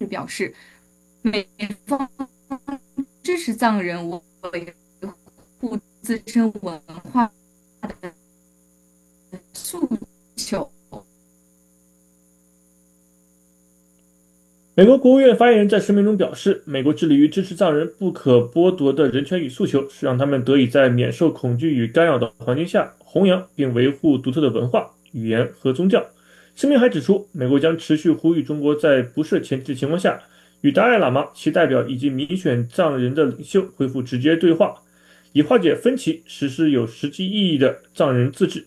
表示，美方支持藏人维护自身文化的诉求。 美国国务院发言人在声明中表示，美国致力于支持藏人不可剥夺的人权与诉求，是让他们得以在免受恐惧与干扰的环境下弘扬并维护独特的文化、语言和宗教。声明还指出，美国将持续呼吁中国在不设前提的情况下，与达赖喇嘛、其代表以及民选藏人的领袖恢复直接对话，以化解分歧，实施有实际意义的藏人自治。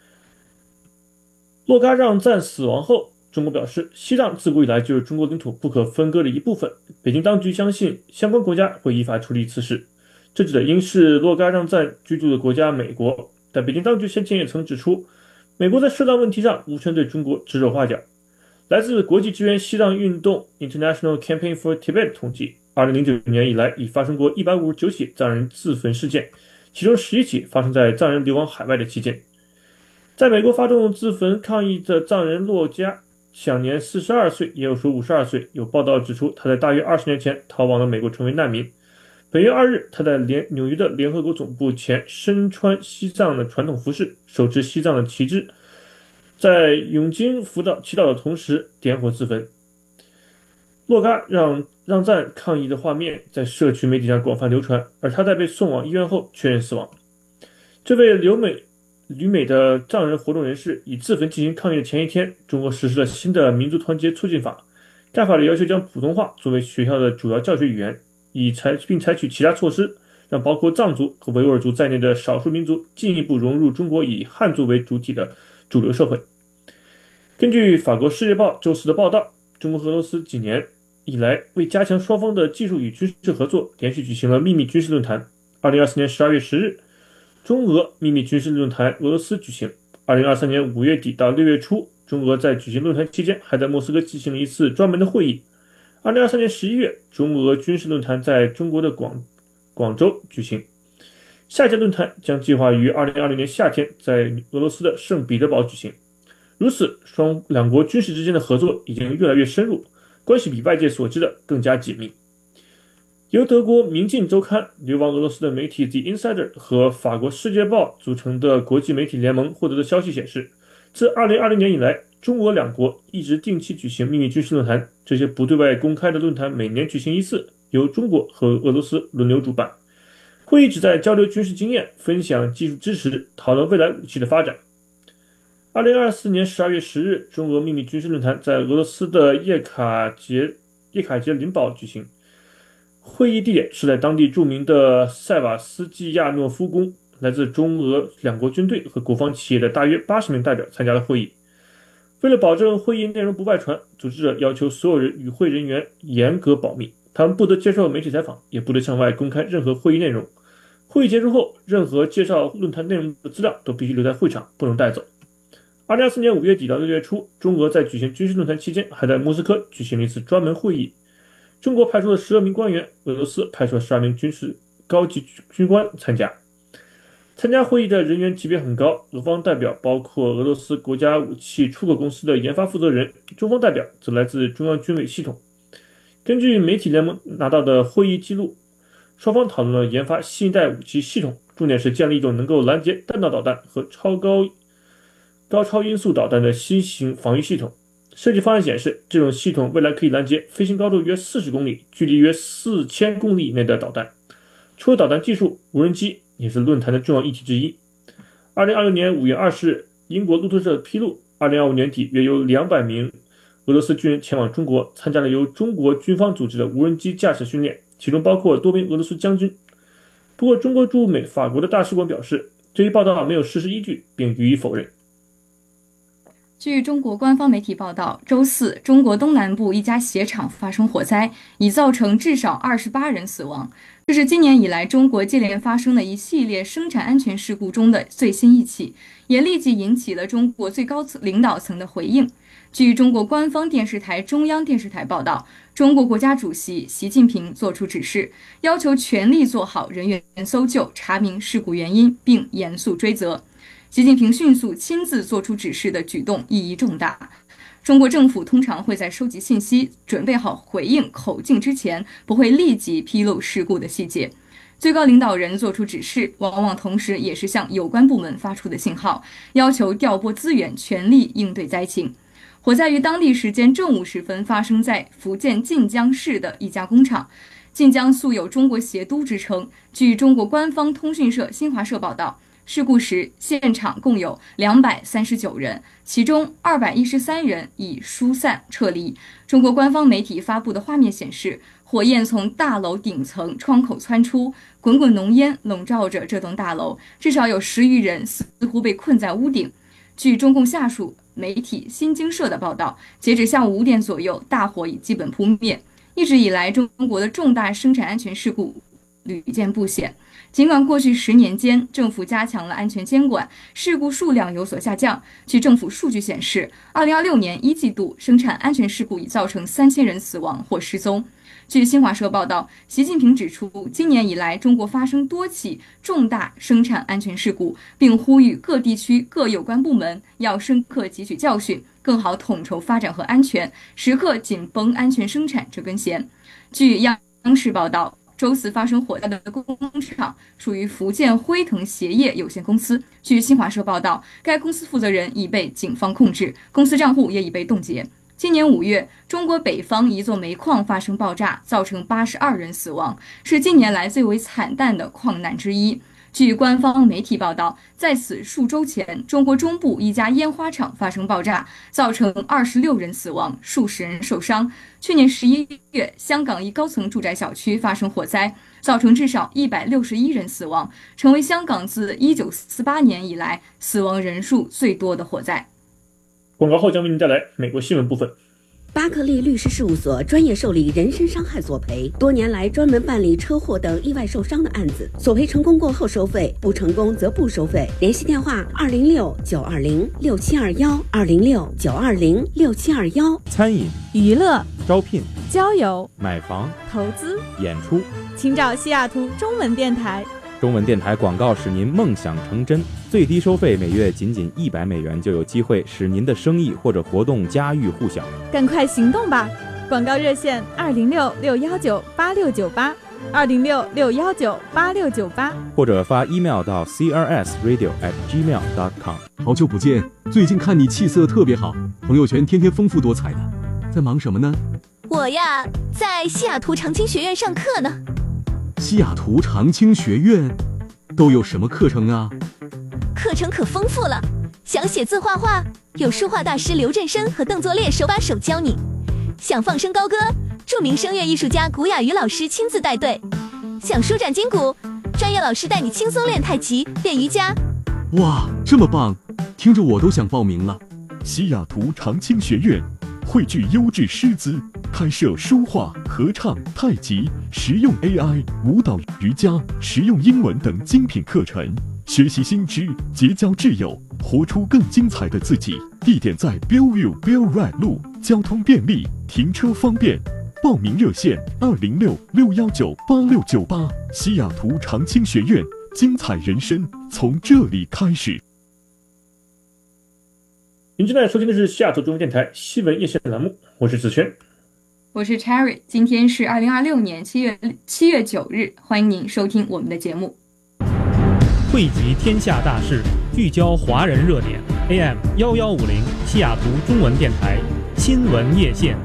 洛嘎让赞死亡后，中国表示，西藏自古以来就是中国领土不可分割的一部分。北京当局相信相关国家会依法处理此事。这指的应是洛嘎让赞居住的国家美国，但北京当局先前也曾指出，美国在涉藏问题上无权对中国指手画脚。来自国际支援西藏运动 International Campaign for Tibet 统计，2009年以来已发生过159起藏人自焚事件，其中11起发生在藏人流亡海外的期间。在美国发动自焚抗议的藏人洛加，享年42岁，也有说52岁。有报道指出，他在大约20年前逃往了美国，成为难民。本月2日，他在纽约的联合国总部前身穿西藏的传统服饰，手持西藏的旗帜，在永经辅导祈祷的同时点火自焚。洛嘎让赞抗议的画面在社区媒体上广泛流传，而他在被送往医院后确认死亡。这位旅美的藏人活动人士以自焚进行抗议的前一天，中国实施了新的民族团结促进法。该法律要求将普通话作为学校的主要教学语言，并采取其他措施，让包括藏族和维吾尔族在内的少数民族进一步融入中国以汉族为主体的主流社会。根据法国《世界报》周四的报道，中国和俄罗斯几年以来为加强双方的技术与军事合作，连续举行了秘密军事论坛。2024年12月10日，中俄秘密军事论坛俄罗斯举行。2023年5月底到6月初，中俄在举行论坛期间，还在莫斯科进行了一次专门的会议。2023年11月，中俄军事论坛在中国的广州举行。下届论坛将计划于2020年夏天在俄罗斯的圣彼得堡举行。如此，两国军事之间的合作已经越来越深入，关系比外界所知的更加紧密。由德国《明镜周刊》、流亡俄罗斯的媒体 The Insider 和法国《世界报》组成的国际媒体联盟获得的消息显示，自2020年以来，中俄两国一直定期举行秘密军事论坛。这些不对外公开的论坛每年举行一次，由中国和俄罗斯轮流主办。会议旨在交流军事经验，分享技术支持，讨论未来武器的发展。2024年12月10日，中俄秘密军事论坛在俄罗斯的叶卡捷琳堡举行。会议地点是在当地著名的塞瓦斯季亚诺夫宫。来自中俄两国军队和国防企业的大约80名代表参加了会议。为了保证会议内容不外传，组织者要求所有与会人员严格保密，他们不得接受媒体采访，也不得向外公开任何会议内容。会议结束后，任何介绍论坛内容的资料都必须留在会场，不能带走。2024年5月底到6月初，中俄在举行军事论坛期间，还在莫斯科举行了一次专门会议。中国派出了12名官员，俄罗斯派出了12名高级军官参加。参加会议的人员级别很高，俄方代表包括俄罗斯国家武器出口公司的研发负责人，中方代表则来自中央军委系统。根据媒体联盟拿到的会议记录，双方讨论了研发新一代武器系统，重点是建立一种能够拦截弹道导弹和高超音速导弹的新型防御系统。设计方案显示，这种系统未来可以拦截飞行高度约40公里、距离约4000公里以内的导弹。除了导弹技术，无人机也是论坛的重要议题之一。2026年5月20日，英国路透社披露，2025年底约有200名俄罗斯军人前往中国，参加了由中国军方组织的无人机驾驶训练，其中包括多名俄罗斯将军。不过，中国驻法国的大使馆表示，这一报道没有事实依据，并予以否认。 据中国官方媒体报道，周四，中国东南部一家鞋厂发生火灾，已造成至少28人死亡。这是今年以来中国接连发生的一系列生产安全事故中的最新一起，也立即引起了中国最高领导层的回应。据中国官方电视台中央电视台报道，中国国家主席习近平作出指示，要求全力做好人员搜救，查明事故原因，并严肃追责。习近平迅速亲自作出指示的举动意义重大。 中国政府通常会在收集信息、准备好回应口径之前，不会立即披露事故的细节。最高领导人作出指示，往往同时也是向有关部门发出的信号，要求调拨资源，全力应对灾情。火灾于当地时间正午时分发生在福建晋江市的一家工厂。晋江素有“中国鞋都”之称。据中国官方通讯社新华社报道，事故时现场共有239人，其中213人已疏散撤离。中国官方媒体发布的画面显示，火焰从大楼顶层窗口窜出，滚滚浓烟笼罩着这栋大楼，至少有10余人似乎被困在屋顶。据中共下属媒体新京社的报道，截止下午5点左右，大火已基本扑灭。一直以来，中国的重大生产安全事故屡见不鲜。尽管过去10年间，政府加强了安全监管，事故数量有所下降。据政府数据显示，2026年1季度生产安全事故已造成3000人死亡或失踪。据新华社报道，习近平指出，今年以来，中国发生多起重大生产安全事故，并呼吁各地区各有关部门要深刻汲取教训，更好统筹发展和安全，时刻紧绷安全生产这根弦。据央视报道，周四发生火灾的工厂属于福建辉腾鞋业有限公司。据新华社报道，该公司负责人已被警方控制，公司账户也已被冻结。今年5月，中国北方一座煤矿发生爆炸，造成82人死亡，是近年来最为惨淡的矿难之一。据官方媒体报道，在此数周前，中国中部一家烟花厂发生爆炸，造成26人死亡，数十人受伤。去年11月，香港一高层住宅小区发生火灾，造成至少161人死亡，成为香港自1948年以来死亡人数最多的火灾。 广告后将为您带来美国新闻部分。 巴克利律师事务所专业受理人身伤害索赔，多年来专门办理车祸等意外受伤的案子，索赔成功过后收费，不成功则不收费。联系电话206-920-6721，206-920-6721。 餐饮、 娱乐、 招聘、 交友、 买房、 投资、 演出， 请找西雅图中文电台。 中文电台广告使您梦想成真，最低收费每月仅$100，就有机会使您的生意或者活动家喻户晓。 赶快行动吧！广告热线206-619-8698，206-619-8698， 或者发 email 到 crsradio@gmail.com。 好久不见，最近看你气色特别好，朋友圈天天丰富多彩的，在忙什么呢？ 我呀，在西雅图长青学院上课呢。 西雅图长青学院都有什么课程啊？ 课程可丰富了，想写字画画，有书画大师刘振生和邓作烈手把手教你；想放声高歌，著名声乐艺术家古雅瑜老师亲自带队；想舒展筋骨，专业老师带你轻松练太极、练瑜伽。 哇，这么棒，听着我都想报名了。 西雅图长青学院汇聚优质师资，开设书画、合唱、太极、实用 AI、舞蹈、瑜伽、实用英文等精品课程，学习新知，结交挚友，活出更精彩的自己。地点在 Bellevue Bell Ride 路，交通便利，停车方便。报名热线206-619-8698。西雅图长青学院，精彩人生从这里开始。 您正在收听的是西雅图中文电台新闻夜线栏目，我是子轩， 我是 Cherry。今天是2026年7月9日，欢迎您收听我们的节目。 汇集天下大事，聚焦华人热点。AM 1150西雅图中文电台新闻夜线。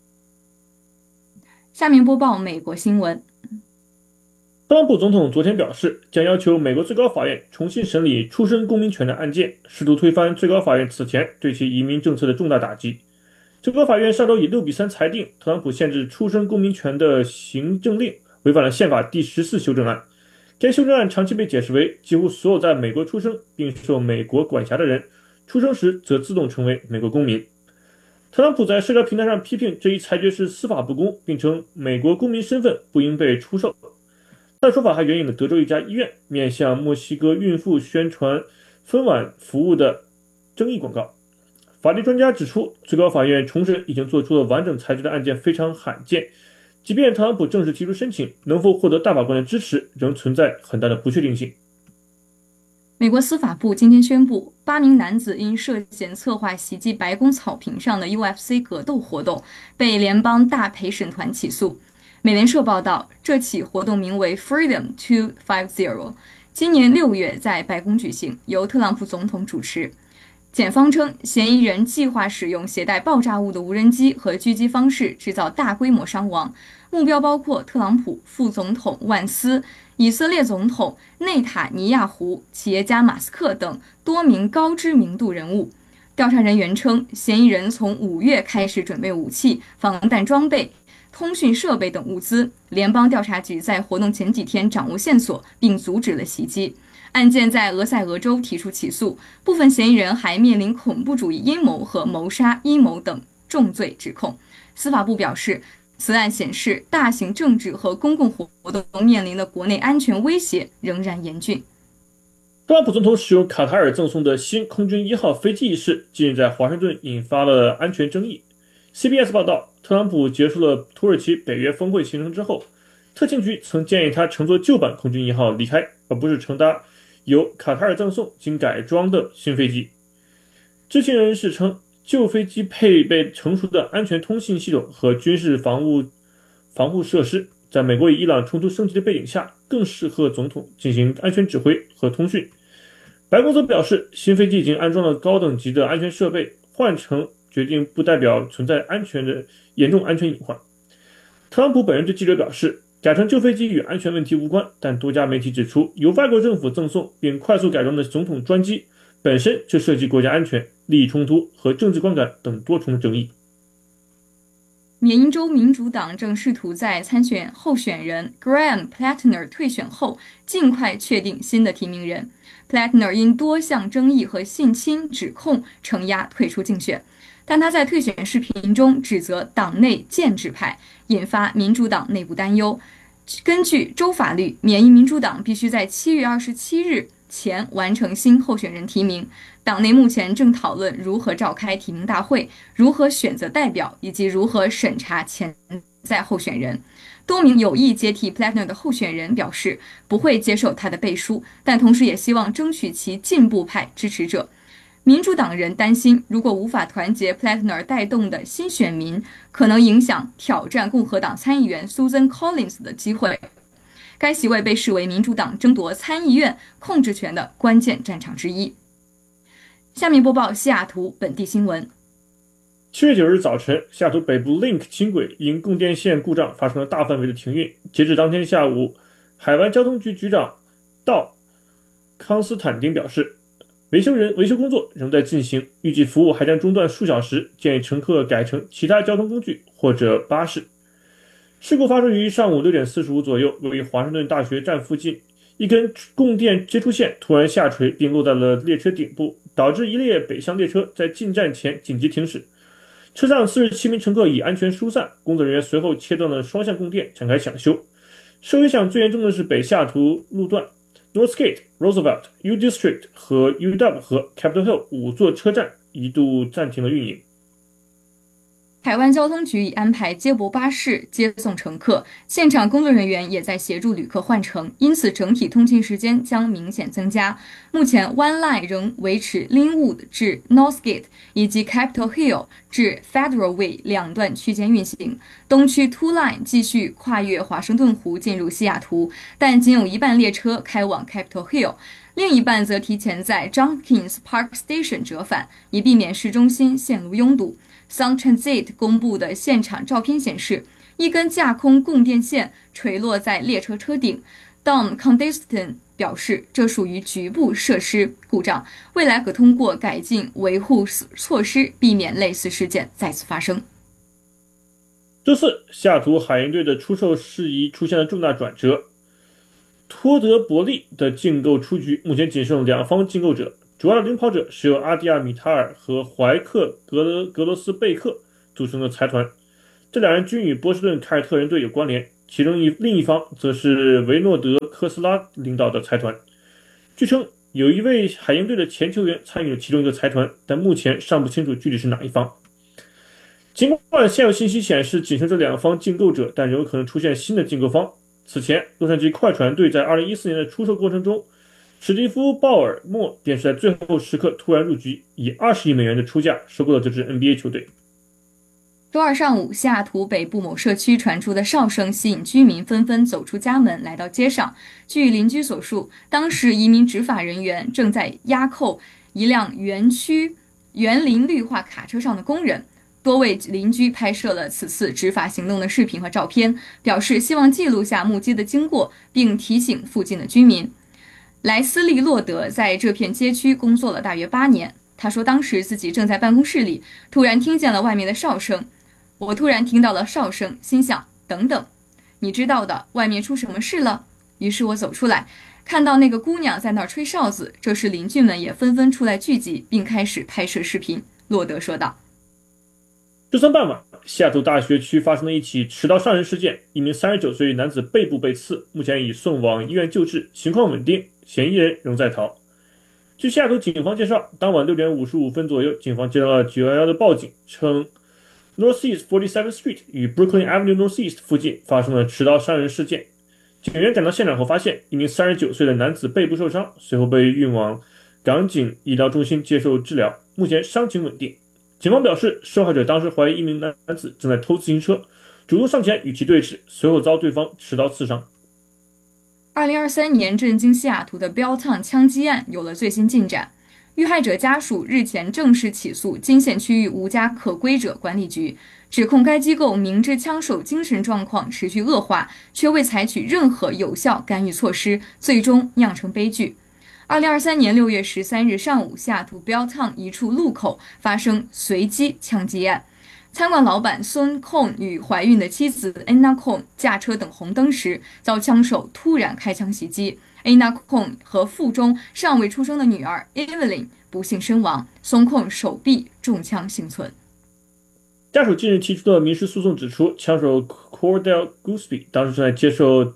下面播报美国新闻。 特朗普总统昨天表示，将要求美国最高法院重新审理出生公民权的案件，试图推翻最高法院此前对其移民政策的重大打击。最高法院上周以6-3裁定，特朗普限制出生公民权的行政令违反了宪法第14修正案。该修正案长期被解释为，几乎所有在美国出生并受美国管辖的人，出生时则自动成为美国公民。特朗普在社交平台上批评这一裁决是司法不公，并称美国公民身份不应被出售。他的说法还援引了德州一家医院面向墨西哥孕妇宣传分娩服务的争议广告。法律专家指出，最高法院重审已经做出了完整裁决的案件非常罕见，即便特朗普正式提出申请，能否获得大法官的支持仍存在很大的不确定性。 美国司法部今天宣布，8名男子因涉嫌策划袭击白宫草坪上的 UFC 格斗活动，被联邦大陪审团起诉。美联社报道，这起活动名为 Freedom 250，今年6月在白宫举行，由特朗普总统主持。检方称，嫌疑人计划使用携带爆炸物的无人机和狙击方式制造大规模伤亡，目标包括特朗普、副总统万斯、以色列总统内塔尼亚胡、企业家马斯克等多名高知名度人物。调查人员称，嫌疑人从5月开始准备武器、防弹装备、通讯设备等物资。联邦调查局在活动前几天掌握线索，并阻止了袭击。案件在俄塞俄州提出起诉，部分嫌疑人还面临恐怖主义阴谋和谋杀阴谋等重罪指控。司法部表示，此案显示大型政治和公共活动面临的国内安全威胁仍然严峻。 特朗普总统使用卡塔尔赠送的新空军1号飞机一事，近日在华盛顿引发了安全争议。CBS 报道，特朗普结束了土耳其北约峰会行程之后，特勤局曾建议他乘坐旧版空军1号离开，而不是乘搭由卡塔尔赠送经改装的新飞机。知情人士称，旧飞机配备成熟的安全通信系统和军事防护设施，在美国与伊朗冲突升级的背景下，更适合总统进行安全指挥和通讯。白宫则表示，新飞机已经安装了高等级的安全设备，换乘决定不代表存在严重安全隐患。特朗普本人对记者表示，改成旧飞机与安全问题无关，但多家媒体指出，由外国政府赠送并快速改装的总统专机本身就涉及国家安全、利益冲突和政治观感等多重的争议。 缅因州民主党正试图在参选候选人 Graham Plattner 退选后，尽快确定新的提名人。Plattner 因多项争议和性侵指控承压退出竞选，但他在退选视频中指责党内建制派，引发民主党内部担忧。根据州法律，缅因民主党必须在7月27日前完成新候选人提名。党内目前正讨论如何召开提名大会，如何选择代表，以及如何审查潜在候选人。多名有意接替 Plattner 的候选人表示不会接受他的背书，但同时也希望争取其进步派支持者。民主党人担心，如果无法团结 Plattner 带动的新选民，可能影响挑战共和党参议员 Susan Collins 的机会。该席位被视为民主党争夺参议院控制权的关键战场之一。下面播报西雅图本地新闻。 7月9日早晨，西雅图北部 Link 轻轨因供电线故障发生了大范围的停运。截至当天下午，海湾交通局局长道康斯坦丁表示，维修工作仍在进行，预计服务还将中断数小时，建议乘客改乘其他交通工具或者巴士。事故发生于上午6点45左右，位于华盛顿大学站附近，一根供电接触线突然下垂并落在了列车顶部，导致一列北向列车在进站前紧急停驶。车上47名乘客已安全疏散，工作人员随后切断了双向供电，展开抢修。受影响最严重的是北西雅图路段 Northgate、Roosevelt、U District 和 UW 和 Capitol Hill 5座车站一度暂停了运营。 台湾交通局已安排接驳巴士接送乘客，现场工作人员也在协助旅客换乘，因此整体通勤时间将明显增加。目前 One Line 仍维持 Linwood 至 Northgate 以及 Capitol Hill 至 Federal Way 两段区间运行。东区 Two Line 继续跨越华盛顿湖进入西雅图，但仅有一半列车开往 Capitol Hill，另一半则提前在 Junkins Park Station 折返，以避免市中心陷入拥堵。Sound Transit 公布的现场照片显示，一根架空供电线垂落在列车车顶。Dom Condeston 表示，这属于局部设施故障，未来可通过改进维护措施，避免类似事件再次发生。 周四，西雅图海鹰队的出售事宜出现了重大转折。托德伯利的竞购出局，目前仅剩两方竞购者，主要的领跑者是由阿迪亚米塔尔和怀克格罗斯贝克组成的财团，这两人均与波士顿凯尔特人队有关联，其中另一方则是维诺德科斯拉领导的财团。据称，有一位海鹰队的前球员参与了其中一个财团，但目前尚不清楚具体是哪一方。尽管现有信息显示仅剩这两方竞购者，但仍有可能出现新的竞购方。此前，洛杉矶快船队在2014年的出售过程中， 史蒂夫·鲍尔默便是在最后时刻突然入局，以20亿美元的出价收购了这支 NBA 球队。 周二上午，西雅图北部某社区传出的哨声吸引居民纷纷走出家门，来到街上。据邻居所述，当时一名执法人员正在押扣一辆园林绿化卡车上的工人。多位邻居拍摄了此次执法行动的视频和照片，表示希望记录下目击的经过，并提醒附近的居民。莱斯利·洛德在这片街区工作了大约8年。他说，当时自己正在办公室里，突然听见了外面的哨声。我突然听到了哨声，心想，等等，你知道的，外面出什么事了？于是我走出来，看到那个姑娘在那儿吹哨子，这时邻居们也纷纷出来聚集，并开始拍摄视频。洛德说道。 周三傍晚，西雅图大学区发生了一起持刀伤人事件，一名39岁男子背部被刺，目前已送往医院救治，情况稳定，嫌疑人仍在逃。据西雅图警方介绍，当晚6点55分左右，警方接到了911的报警，称Northeast 47th Street 与 Brooklyn Avenue Northeast 附近发生了持刀伤人事件。警员赶到现场后发现，一名39岁的男子背部受伤，随后被运往港警医疗中心接受治疗，目前伤情稳定。警方表示，受害者当时怀疑一名男子正在偷自行车，主动上前与其对峙，随后遭对方持刀刺伤。 2023年震惊西雅图的 Belltown 枪击案有了最新进展。遇害者家属日前正式起诉金县区域无家可归者管理局，指控该机构明知枪手精神状况持续恶化，却未采取任何有效干预措施，最终酿成悲剧。2023年6月13日上午，西雅图 Belltown 一处路口发生随机枪击案。餐馆老板孙控与怀孕的妻子 Anna 控驾车等红灯时，遭枪手突然开枪袭击。Anna 控和腹中尚未出生的女儿 Evelyn 不幸身亡，孙控手臂中枪幸存。 家属近日提出的民事诉讼指出，枪手 Cordell Gooseby 当时正在接受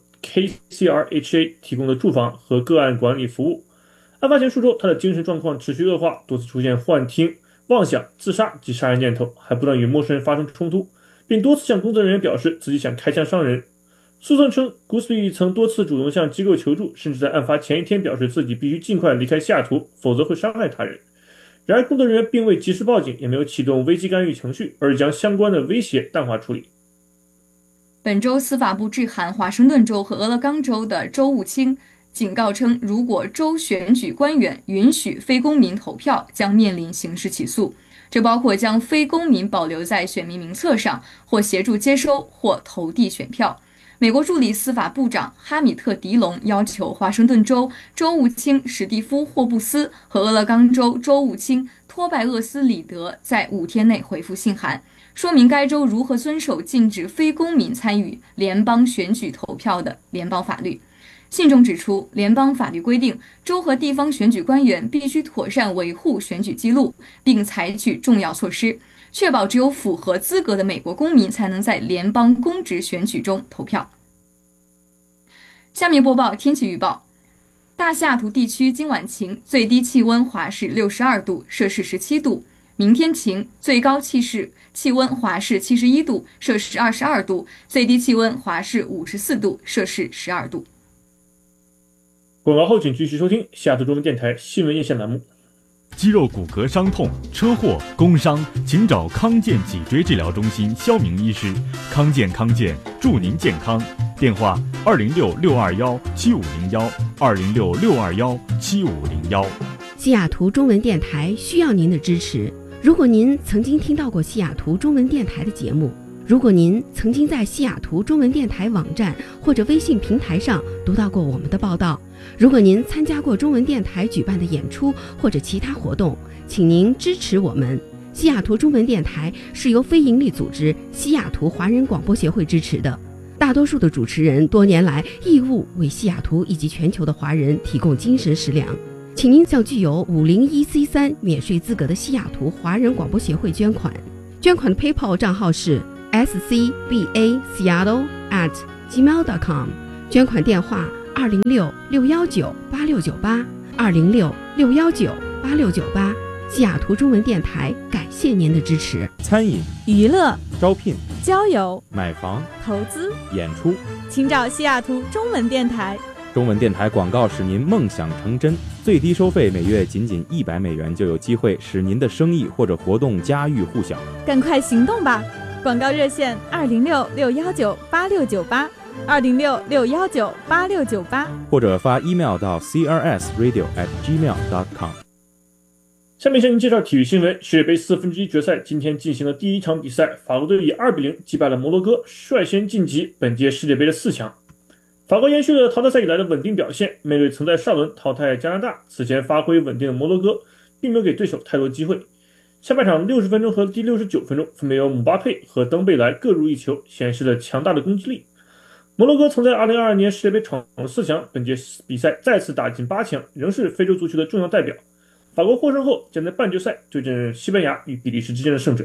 KCRHA 提供的住房和个案管理服务。案发前数周，他的精神状况持续恶化，多次出现幻听、妄想、自杀及杀人念头，还不断与陌生人发生冲突，并多次向工作人员表示自己想开枪伤人。诉讼称 Gooseby 曾多次主动向机构求助，甚至在案发前一天表示自己必须尽快离开西雅图，否则会伤害他人。然而工作人员并未及时报警，也没有启动危机干预程序，而将相关的威胁淡化处理。 本周司法部致函华盛顿州和俄勒冈州的州务卿，警告称，如果州选举官员允许非公民投票，将面临刑事起诉。这包括将非公民保留在选民名册上，或协助接收或投递选票。美国助理司法部长哈米特·迪龙要求华盛顿州州务卿史蒂夫·霍布斯和俄勒冈州州务卿托拜厄斯·里德在5天内回复信函，说明该州如何遵守禁止非公民参与联邦选举投票的联邦法律。信中指出，联邦法律规定，州和地方选举官员必须妥善维护选举记录，并采取重要措施，确保只有符合资格的美国公民才能在联邦公职选举中投票。下面播报天气预报。大西雅图地区今晚晴，最低气温华氏62度，摄氏17度。明天晴，最高气温华氏71度，摄氏22度，最低气温华氏54度，摄氏12度。 广告后请继续收听西雅图中文电台新闻夜线栏目。 肌肉骨骼伤痛、车祸、工伤，请找康健脊椎治疗中心肖明医师。康健祝您健康。电话206-621-7501，206-621-7501。 西雅图中文电台需要您的支持。如果您曾经听到过西雅图中文电台的节目，如果您曾经在西雅图中文电台网站或者微信平台上读到过我们的报道，如果您参加过中文电台举办的演出或者其他活动，请您支持我们。西雅图中文电台是由非营利组织西雅图华人广播协会支持的，大多数的主持人多年来义务为西雅图以及全球的华人提供精神食粮。请您向具有501C3免税资格的西雅图华人广播协会捐款。捐款的 PayPal 账号是scbaseattle@gmail.com， 捐款电话206-619-8698 206-619-8698。西雅图中文电台感谢您的支持。 餐饮、 娱乐、 招聘、 交友、 买房、 投资、 演出， 请找西雅图中文电台。 中文电台广告使您梦想成真，最低收费每月仅100美元就有机会使您的生意或者活动家喻户晓。 赶快行动吧！广告热线206-619-8698，206-619-8698， 或者发 email 到 crsradio@gmail.com。 下面向您介绍体育新闻。世界杯1/4决赛今天进行了第一场比赛，法国队以2-0击败了摩洛哥，率先晋级本届世界杯的4强。法国延续了淘汰赛以来的稳定表现，面对曾在上轮淘汰加拿大，此前发挥稳定的摩洛哥，并没有给对手太多机会。下半场60分钟和第69分钟，分别由姆巴佩和登贝莱各入一球，显示了强大的攻击力。摩洛哥曾在2022年世界杯闯入4强，本届比赛再次打进8强，仍是非洲足球的重要代表。法国获胜后将在半决赛对阵西班牙与比利时之间的胜者。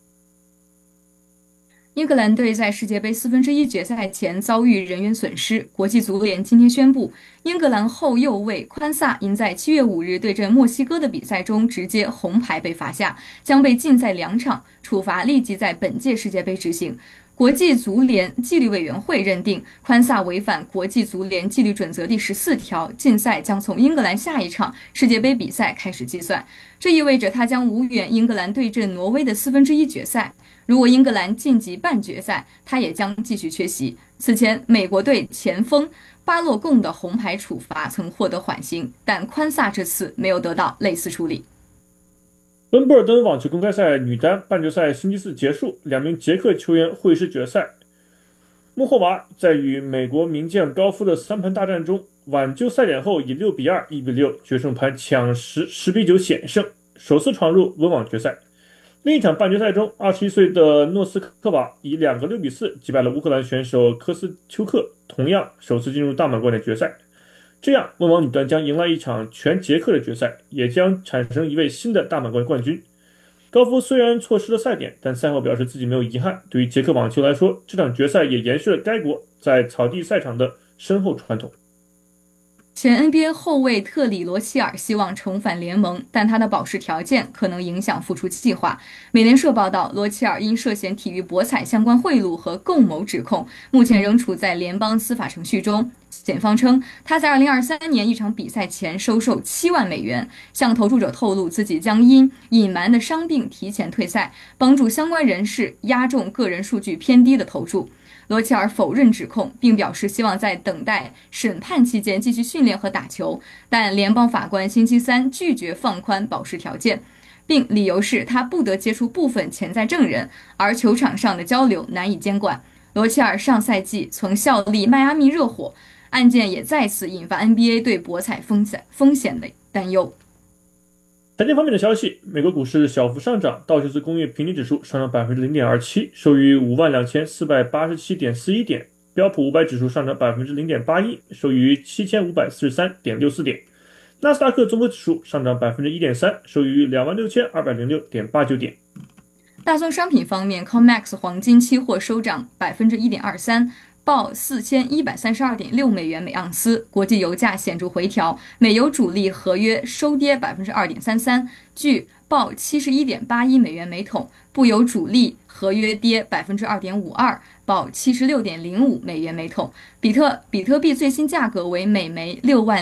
英格兰队在世界杯1/4决赛前遭遇人员损失，国际足联今天宣布，英格兰后右卫宽萨因在7月5日对阵墨西哥的比赛中直接红牌被罚下，将被禁赛2场，处罚立即在本届世界杯执行。国际足联纪律委员会认定宽萨违反国际足联纪律准则第14条，禁赛将从英格兰下一场世界杯比赛开始计算。这意味着他将无缘英格兰对阵挪威的1/4决赛。如果英格兰晋级半决赛，他也将继续缺席。此前，美国队前锋巴洛贡的红牌处罚曾获得缓刑，但宽萨这次没有得到类似处理。 温布尔登网球公开赛女单半决赛星期4结束，2名捷克球员会师决赛。穆霍娃在与美国名将高夫的3盘大战中挽救赛点后，以6-2、1-6决胜盘抢10、10-9险胜，首次闯入温网决赛。另一场半决赛中，21岁的诺斯科娃以2个6-4击败了乌克兰选手科斯丘克，同样首次进入大满贯的决赛。这样，温网女单将迎来一场全捷克的决赛，也将产生一位新的大满贯冠军。高夫虽然错失了赛点，但赛后表示自己没有遗憾。对于捷克网球来说，这场决赛也延续了该国在草地赛场的深厚传统。 前 NBA 后卫特里罗齐尔希望重返联盟，但他的保释条件可能影响复出计划。美联社报道，罗齐尔因涉嫌体育博彩相关贿赂和共谋指控，目前仍处在联邦司法程序中。检方称，他在2023年一场比赛前收受7万美元，向投注者透露自己将因隐瞒的伤病提前退赛，帮助相关人士押中个人数据偏低的投注。罗齐尔否认指控，并表示希望在等待审判期间继续训练和打球，但联邦法官星期3拒绝放宽保释条件，并理由是他不得接触部分潜在证人，而球场上的交流难以监管。罗齐尔上赛季曾效力迈阿密热火，案件也再次引发 NBA 对博彩风险的担忧。 财经方面的消息，美国股市小幅上涨，道琼斯工业平均指数上涨 0.27%， 收于52487.41点；标普500指数上涨 0.81%， 收于7543.64点；纳斯达克综合指数上涨 1.3%， 收于26206.89点。 大宗商品方面 ，COMEX 黄金期货收涨 1.23%。报4132.6美元每盎司，国际油价显著回调，美油主力合约收跌 2.33%， 据报71.81美元每桶；布油主力合约跌 2.52%， 报76.05美元每桶。比特币最新价格为每枚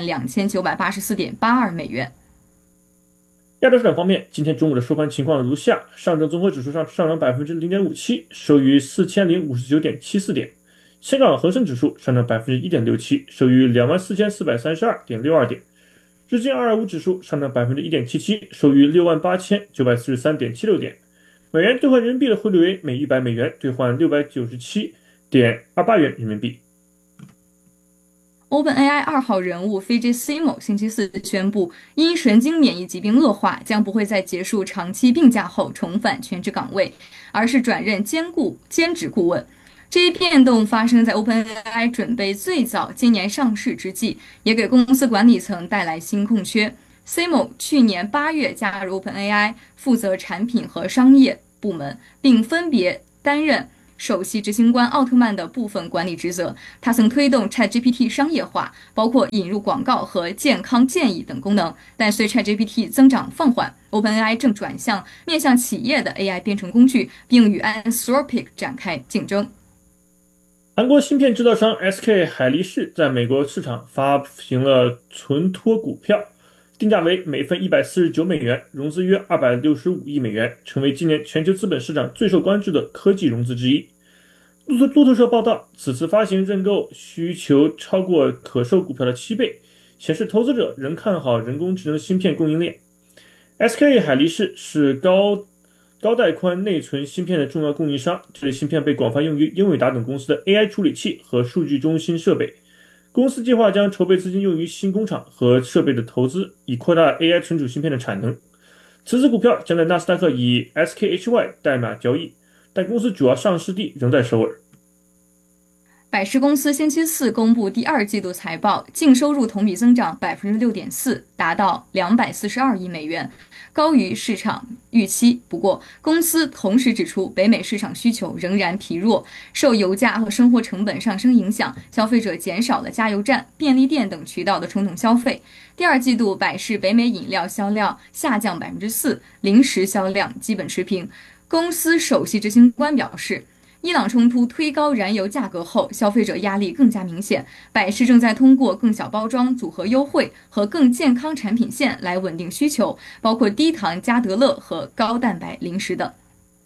62984.82美元。 亚洲市场方面，今天中午的收盘情况如下：上证综合指数上涨 0.57%， 收于4059.74点。香港恒生指数上涨 1.67%， 收于24432.62点；日经225指数上涨 1.77%， 收于68943.76点。美元兑换人民币的汇率为每100美元兑换697.28元人民币。 OpenAI 2号人物 Fidji Simo 星期4宣布，因神经免疫疾病恶化，将不会在结束长期病假后重返全职岗位，而是转任兼职顾问。这一变动发生在 OpenAI 准备最早今年上市之际，也给公司管理层带来新空缺。Simo 去年8月加入 OpenAI， 负责产品和商业部门，并分别担任首席执行官奥特曼的部分管理职责。他曾推动 ChatGPT 商业化，包括引入广告和健康建议等功能。但随 ChatGPT 增长放缓， OpenAI 正转向面向企业的 AI 编程工具，并与 Anthropic 展开竞争。 韩国芯片制造商 SK 海力士在美国市场发行了存托股票，定价为每份149美元，融资约265亿美元，成为今年全球资本市场最受关注的科技融资之一。路透社报道，此次发行认购需求超过可售股票的7倍，显示投资者仍看好人工智能芯片供应链。SK 海力士是高带宽内存芯片的重要供应商，这类芯片被广泛用于英伟达等公司的 AI 处理器和数据中心设备。公司计划将筹备资金用于新工厂和设备的投资，以扩大 AI 存储芯片的产能。此次股票将在纳斯达克以 SKHY 代码交易，但公司主要上市地仍在首尔。 百事公司星期四公布第二季度财报，净收入同比增长 6.4%， 达到242亿美元，高于市场预期。不过，公司同时指出，北美市场需求仍然疲弱，受油价和生活成本上升影响，消费者减少了加油站、便利店等渠道的冲动消费。第二季度，百事北美饮料销量下降 4%， 零食销量基本持平。公司首席执行官表示，伊朗冲突推高燃油价格后，消费者压力更加明显。百事正在通过更小包装、组合优惠和更健康产品线来稳定需求，包括低糖加德乐和高蛋白零食等。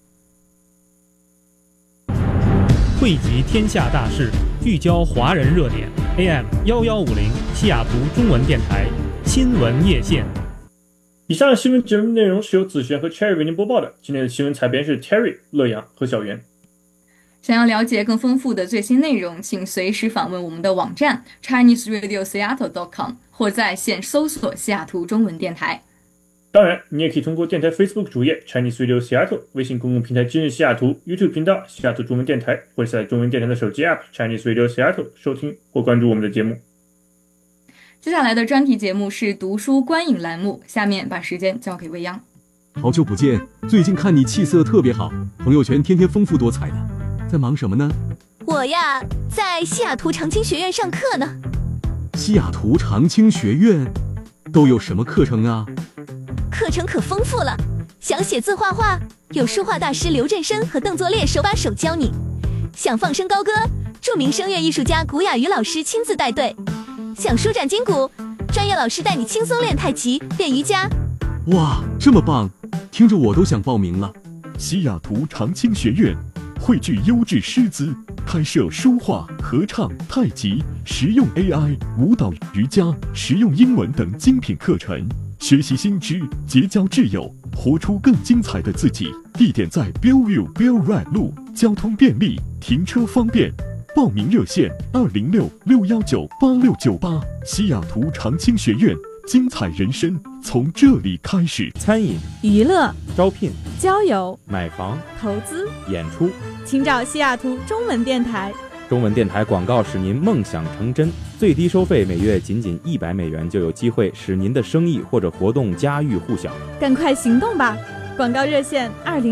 汇集天下大事，聚焦华人热点。AM1150西雅图中文电台新闻夜线。 以上新闻节目内容是由子璇和 Cherry 为您播报的。今天的新闻采编是 Terry、乐阳和小袁。 想要了解更丰富的最新内容，请随时访问我们的网站 ChineseRadioSeattle.com 或在线搜索西雅图中文电台。 当然，你也可以通过电台 Facebook 主页 Chinese Radio Seattle、微信公共平台今日西雅图、YouTube 频道西雅图中文电台，或者下载中文电台的手机 App Chinese Radio Seattle 收听或关注我们的节目。 接下来的专题节目是读书观影栏目，下面把时间交给未央。 好久不见，最近看你气色特别好，朋友圈天天丰富多彩的，在忙什么呢？ 我呀，在西雅图长青学院上课呢。 西雅图长青学院都有什么课程啊？ 课程可丰富了，想写字画画，有书画大师刘振生和邓作烈手把手教你；想放声高歌，著名声乐艺术家古雅瑜老师亲自带队；想舒展筋骨，专业老师带你轻松练太极、练瑜伽。 哇，这么棒，听着我都想报名了。 西雅图长青学院汇聚优质师资，开设书画、合唱、太极、实用 AI、舞蹈、瑜伽、实用英文等精品课程，学习新知，结交挚友，活出更精彩的自己。地点在 Bellevue Bell Ride 路，交通便利，停车方便。报名热线206-619-8698。西雅图长青学院，精彩人生从这里开始。 餐饮、 娱乐、 招聘、 交友、 买房、 投资、 演出， 请找西雅图中文电台。 中文电台广告使您梦想成真，最低收费每月仅100美元，就有机会使您的生意或者活动家喻户晓。 赶快行动吧！广告热线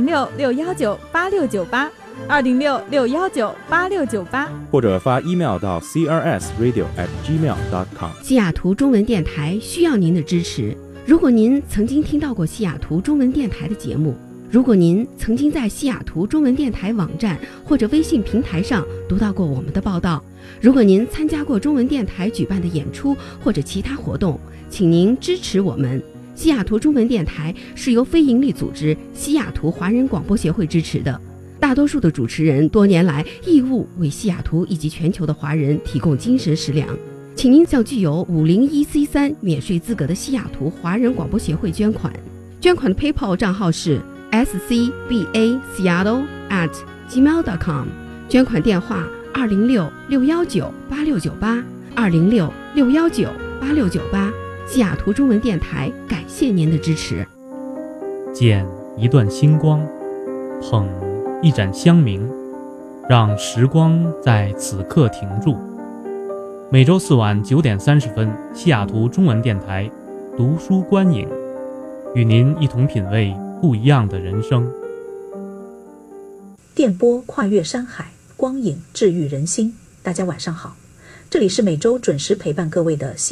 206-619-8698，206-619-8698， 或者发 email 到 crsradio@gmail.com。 西雅图中文电台需要您的支持。如果您曾经听到过西雅图中文电台的节目，如果您曾经在西雅图中文电台网站或者微信平台上读到过我们的报道，如果您参加过中文电台举办的演出或者其他活动，请您支持我们。西雅图中文电台是由非营利组织西雅图华人广播协会支持的，大多数的主持人多年来义务为西雅图以及全球的华人提供精神食粮。请您向具有501C3免税资格的西雅图华人广播协会捐款。捐款的 PayPal 账号是scbaseattle@gmail.com， 捐款电话206-619-8698， 206-619-8698。西雅图中文电台感谢您的支持。 捡一段星光，捧一盏香茗，让时光在此刻停住。每周四晚9点30分，西雅图中文电台读书观影，与您一同品味不一样的人生。 电波跨越山海，光影治愈人心。大家晚上好，这里是每周准时陪伴各位的